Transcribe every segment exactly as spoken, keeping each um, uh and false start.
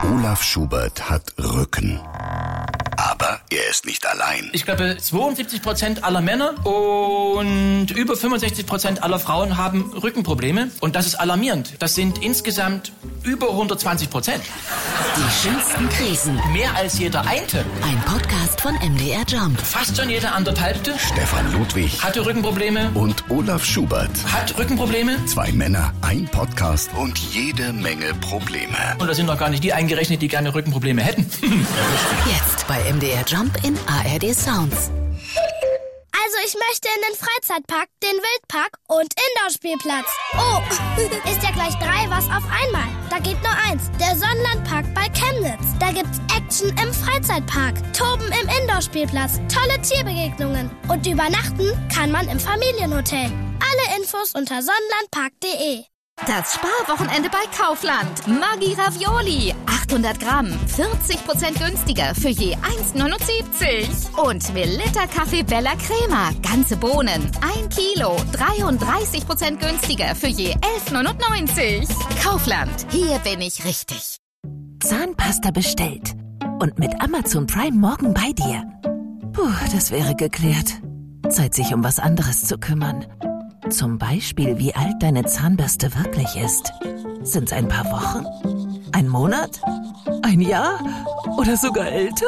Olaf Schubert hat Rücken. Aber er ist nicht allein. Ich glaube, zweiundsiebzig Prozent aller Männer und über fünfundsechzig Prozent aller Frauen haben Rückenprobleme. Und das ist alarmierend. Das sind insgesamt über hundertzwanzig Prozent. Die schönsten Krisen. Mehr als jeder Einte. Ein Podcast von M D R Jump. Fast schon jeder anderthalbte. Stefan Ludwig Hatte Rückenprobleme. und Olaf Schubert. Hat Rückenprobleme. Zwei Männer, ein Podcast und jede Menge Probleme. Und da sind noch gar nicht die eingerechnet, die gerne Rückenprobleme hätten. Jetzt bei M D R Jump in A R D Sounds. Also ich möchte in den Freizeitpark, den Wildpark und Indoor-Spielplatz. Oh, ist ja gleich drei was auf einmal. Da geht nur eins, der Sonnenlandpark bei Chemnitz. Da gibt's Action im Freizeitpark, Toben im Indoor-Spielplatz, tolle Tierbegegnungen und übernachten kann man im Familienhotel. Alle Infos unter sonnenlandpark punkt de. Das Sparwochenende bei Kaufland. Maggi Ravioli. achthundert Gramm. vierzig Prozent günstiger für je eins neunundsiebzig. Und Melitta Kaffee Bella Crema. Ganze Bohnen. ein Kilo. dreiunddreißig Prozent günstiger für je elf neunundneunzig. Kaufland. Hier bin ich richtig. Zahnpasta bestellt. Und mit Amazon Prime morgen bei dir. Puh, das wäre geklärt. Zeit, sich um was anderes zu kümmern. Zum Beispiel, wie alt deine Zahnbürste wirklich ist. Sind's ein paar Wochen? Ein Monat? Ein Jahr? Oder sogar älter?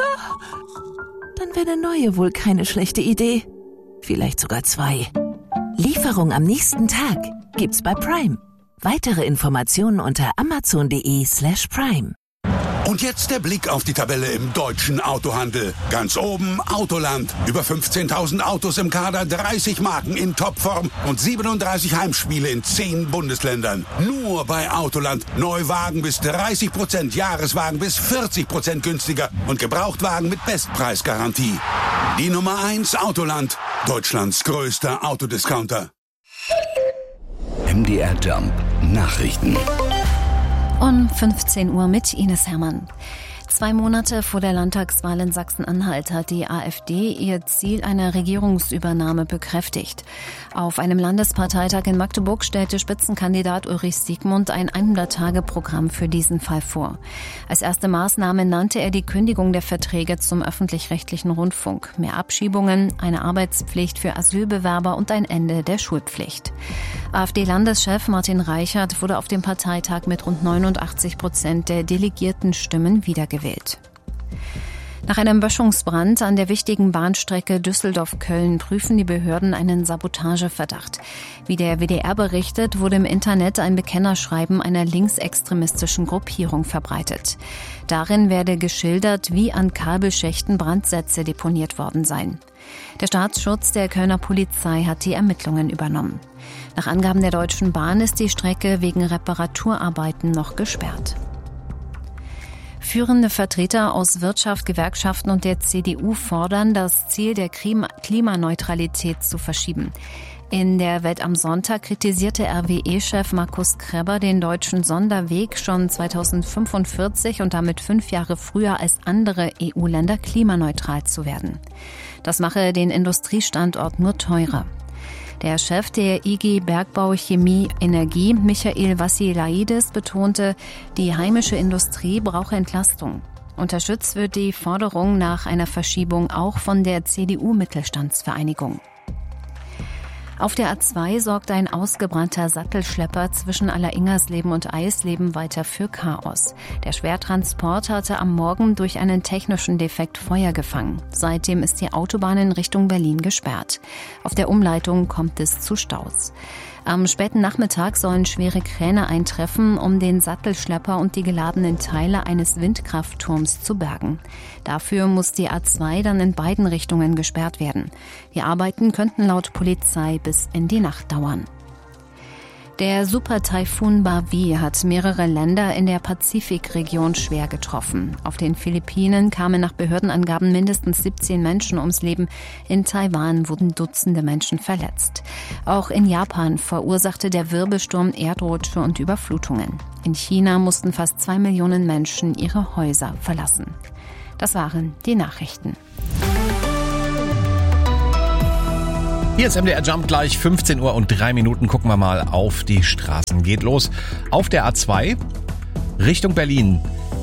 Dann wäre eine neue wohl keine schlechte Idee. Vielleicht sogar zwei. Lieferung am nächsten Tag gibt's bei Prime. Weitere Informationen unter amazon.de slash prime. Und jetzt der Blick auf die Tabelle im deutschen Autohandel. Ganz oben Autoland. Über fünfzehntausend Autos im Kader, dreißig Marken in Topform und siebenunddreißig Heimspiele in zehn Bundesländern. Nur bei Autoland. Neuwagen bis dreißig Prozent, Jahreswagen bis vierzig Prozent günstiger und Gebrauchtwagen mit Bestpreisgarantie. Die Nummer eins Autoland. Deutschlands größter Autodiscounter. M D R Jump Nachrichten. Um fünfzehn Uhr mit Ines Hermann. Zwei Monate vor der Landtagswahl in Sachsen-Anhalt hat die AfD ihr Ziel einer Regierungsübernahme bekräftigt. Auf einem Landesparteitag in Magdeburg stellte Spitzenkandidat Ulrich Siegmund ein hundert-Tage-Programm für diesen Fall vor. Als erste Maßnahme nannte er die Kündigung der Verträge zum öffentlich-rechtlichen Rundfunk, mehr Abschiebungen, eine Arbeitspflicht für Asylbewerber und ein Ende der Schulpflicht. AfD-Landeschef Martin Reichert wurde auf dem Parteitag mit rund neunundachtzig Prozent der delegierten Stimmen wiedergewählt. Nach einem Böschungsbrand an der wichtigen Bahnstrecke Düsseldorf-Köln prüfen die Behörden einen Sabotageverdacht. Wie der W D R berichtet, wurde im Internet ein Bekennerschreiben einer linksextremistischen Gruppierung verbreitet. Darin werde geschildert, wie an Kabelschächten Brandsätze deponiert worden seien. Der Staatsschutz der Kölner Polizei hat die Ermittlungen übernommen. Nach Angaben der Deutschen Bahn ist die Strecke wegen Reparaturarbeiten noch gesperrt. Führende Vertreter aus Wirtschaft, Gewerkschaften und der C D U fordern, das Ziel der Klimaneutralität zu verschieben. In der Welt am Sonntag kritisierte R W E-Chef Markus Krebber den deutschen Sonderweg, schon zweitausendfünfundvierzig und damit fünf Jahre früher als andere E U-Länder klimaneutral zu werden. Das mache den Industriestandort nur teurer. Der Chef der I G Bergbau Chemie Energie, Michael Vassilaidis, betonte, die heimische Industrie brauche Entlastung. Unterstützt wird die Forderung nach einer Verschiebung auch von der C D U-Mittelstandsvereinigung. Auf der A zwei sorgt ein ausgebrannter Sattelschlepper zwischen Alleringersleben und Eisleben weiter für Chaos. Der Schwertransport hatte am Morgen durch einen technischen Defekt Feuer gefangen. Seitdem ist die Autobahn in Richtung Berlin gesperrt. Auf der Umleitung kommt es zu Staus. Am späten Nachmittag sollen schwere Kräne eintreffen, um den Sattelschlepper und die geladenen Teile eines Windkraftturms zu bergen. Dafür muss die A zwei dann in beiden Richtungen gesperrt werden. Die Arbeiten könnten laut Polizei bis in die Nacht dauern. Der Super-Taifun Bavi hat mehrere Länder in der Pazifikregion schwer getroffen. Auf den Philippinen kamen nach Behördenangaben mindestens siebzehn Menschen ums Leben. In Taiwan wurden Dutzende Menschen verletzt. Auch in Japan verursachte der Wirbelsturm Erdrutsche und Überflutungen. In China mussten fast zwei Millionen Menschen ihre Häuser verlassen. Das waren die Nachrichten. Hier ist M D R Jump, gleich fünfzehn Uhr und drei Minuten. Gucken wir mal auf die Straßen. Geht los auf der A zwei Richtung Berlin.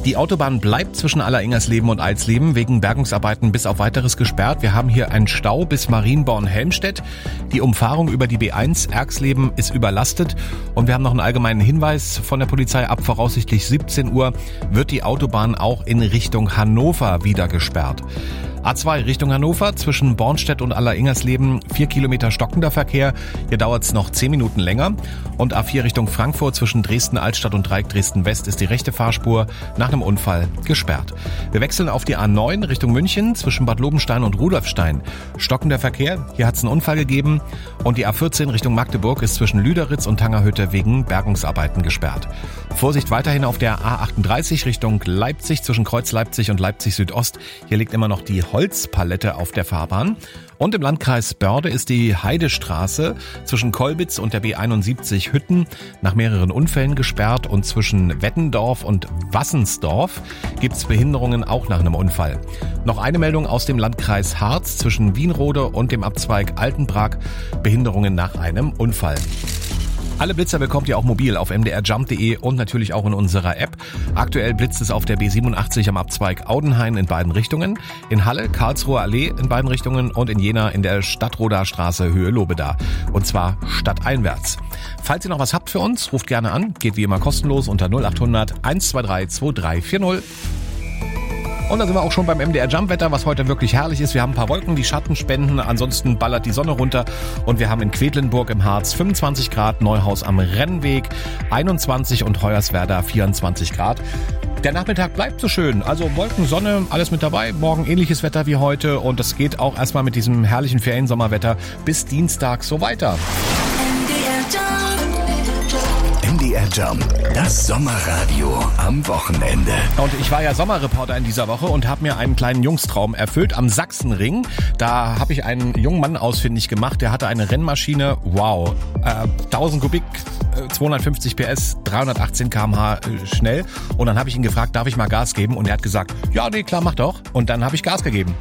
Die Autobahn bleibt zwischen Alleringers-Leben und Alsleben wegen Bergungsarbeiten bis auf Weiteres gesperrt. Wir haben hier einen Stau bis Marienborn-Helmstedt. Die Umfahrung über die B eins Erxleben ist überlastet. Und wir haben noch einen allgemeinen Hinweis von der Polizei. Ab voraussichtlich siebzehn Uhr wird die Autobahn auch in Richtung Hannover wieder gesperrt. A zwei Richtung Hannover zwischen Bornstedt und Alleringers-Leben, vier Kilometer stockender Verkehr. Hier dauert es noch zehn Minuten länger. Und A vier Richtung Frankfurt zwischen Dresden-Altstadt und Dreieck Dresden-West ist die rechte Fahrspur nach einem Unfall gesperrt. Wir wechseln auf die A neun Richtung München zwischen Bad Lobenstein und Rudolfstein. Stockender Verkehr, hier hat es einen Unfall gegeben. Und die A vierzehn Richtung Magdeburg ist zwischen Lüderitz und Tangerhütte wegen Bergungsarbeiten gesperrt. Vorsicht weiterhin auf der A achtunddreißig Richtung Leipzig zwischen Kreuz Leipzig und Leipzig Südost. Hier liegt immer noch die Holzpalette auf der Fahrbahn. Und im Landkreis Börde ist die Heidestraße zwischen Kolbitz und der B einundsiebzig Hütten nach mehreren Unfällen gesperrt und zwischen Wettendorf und Wassensdorf gibt es Behinderungen auch nach einem Unfall. Noch eine Meldung aus dem Landkreis Harz zwischen Wienrode und dem Abzweig Altenbrak, Behinderungen nach einem Unfall. Alle Blitzer bekommt ihr auch mobil auf m d r jump punkt d e und natürlich auch in unserer App. Aktuell blitzt es auf der B siebenundachtzig am Abzweig Audenhain in beiden Richtungen, in Halle, Karlsruher Allee in beiden Richtungen und in Jena in der Stadtroder Straße Höhe Lobeda. Und zwar stadteinwärts. Falls ihr noch was habt für uns, ruft gerne an. Geht wie immer kostenlos unter null acht hundert eins zwei drei zwei drei vier null. Und da sind wir auch schon beim M D R Jump Wetter, was heute wirklich herrlich ist. Wir haben ein paar Wolken, die Schatten spenden, ansonsten ballert die Sonne runter. Und wir haben in Quedlinburg im Harz fünfundzwanzig Grad, Neuhaus am Rennweg einundzwanzig und Hoyerswerda vierundzwanzig Grad. Der Nachmittag bleibt so schön, also Wolken, Sonne, alles mit dabei. Morgen ähnliches Wetter wie heute und es geht auch erstmal mit diesem herrlichen Feriensommerwetter bis Dienstag so weiter. M D R Jump, das Sommerradio am Wochenende. Und ich war ja Sommerreporter in dieser Woche und habe mir einen kleinen Jungstraum erfüllt am Sachsenring. Da habe ich einen jungen Mann ausfindig gemacht, der hatte eine Rennmaschine, wow, äh, tausend Kubik, äh, zweihundertfünfzig P S, dreihundertachtzehn Kilometer pro Stunde äh, schnell. Und dann habe ich ihn gefragt, darf ich mal Gas geben? Und er hat gesagt, ja, nee, klar, mach doch. Und dann habe ich Gas gegeben.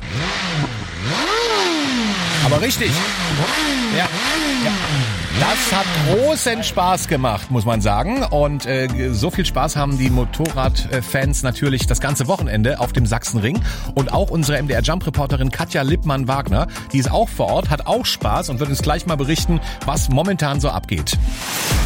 Aber richtig. Ja, ja. Das hat großen Spaß gemacht, muss man sagen. Und äh, so viel Spaß haben die Motorradfans natürlich das ganze Wochenende auf dem Sachsenring. Und auch unsere M D R Jump-Reporterin Katja Lippmann-Wagner, die ist auch vor Ort, hat auch Spaß und wird uns gleich mal berichten, was momentan so abgeht.